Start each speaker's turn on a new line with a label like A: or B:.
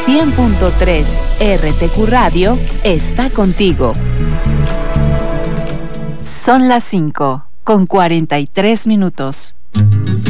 A: 100.3 RTQ Radio está contigo. Son las 5:43.